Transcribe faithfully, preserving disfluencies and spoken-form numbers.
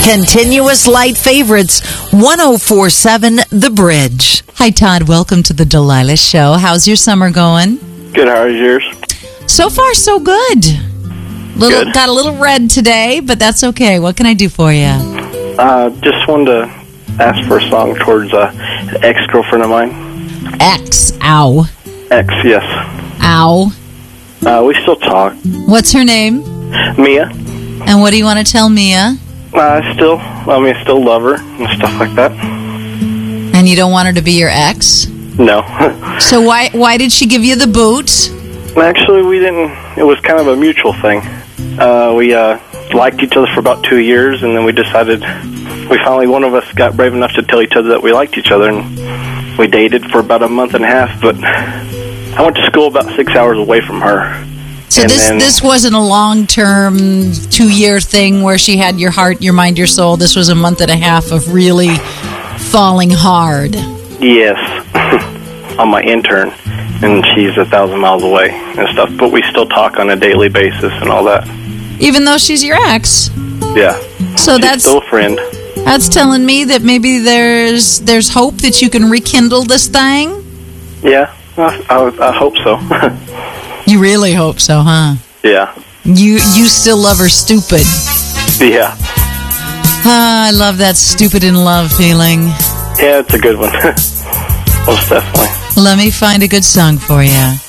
Continuous light favorites, one oh four point seven The Bridge. Hi, Todd. Welcome to the Delilah Show. How's your summer going? Good. How is yours? So far, so good. Little, Good. Got a little red today, but that's okay. What can I do for you? Uh, just wanted to ask for a song towards uh, an ex-girlfriend of mine. X. Ow. Ex, yes. Ow. Uh, we still talk. What's her name? Mia. And what do you want to tell Mia? Uh, I still, I mean, I still love her and stuff like that. And you don't want her to be your ex? No. So why why did she give you the boot? Actually, we didn't. It was kind of a mutual thing. Uh, we uh, liked each other for about two years, and then we decided. We finally, one of us got brave enough to tell each other that we liked each other, and we dated for about a month and a half. But I went to school about six hours away from her. So And this then- this wasn't a long-term, two-year thing where she had your heart, your mind, your soul. This was a month and a half of really falling hard. Yes, on my intern, and she's a thousand miles away and stuff. But we still talk on a daily basis and all that. Even though she's your ex. Yeah. So She's that's still a friend. that's telling me that maybe there's there's hope that you can rekindle this thing? Yeah, I, I, I hope so. You really hope so, huh? Yeah. You you still love her stupid. Yeah. Ah, I love that stupid in love feeling. Yeah, it's a good one. Most definitely. Let me find a good song for you.